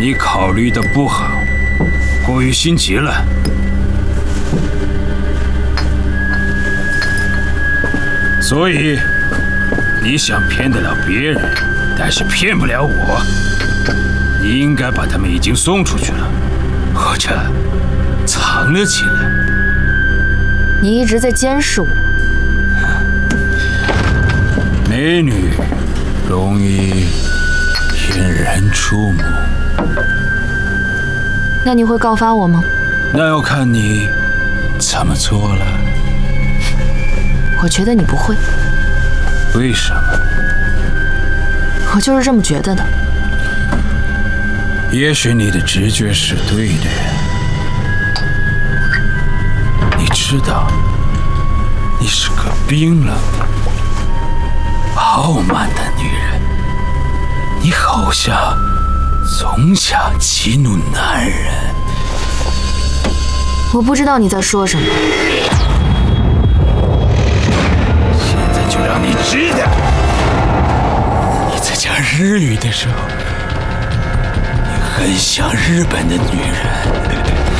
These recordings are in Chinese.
你考虑的不好，过于心急了。所以你想骗得了别人，但是骗不了我。你应该把他们已经送出去了，或者藏了起来。 你一直在监视我。 美女容易引人注目。 那你会告发我吗？ 那要看你怎么做了。 我觉得你不会。 为什么？ 我就是这么觉得的。 也许你的直觉是对的。你知道，你是个冰冷的、傲慢的女人，你好像总想激怒男人。 我不知道你在说什么。 现在就让你知道，你在讲日语的时候，你很像日本的女人。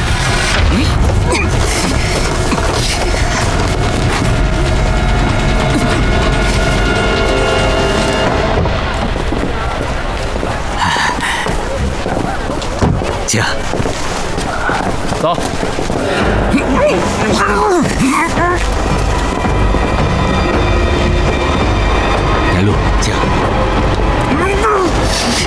姐， 走。 来路，姐。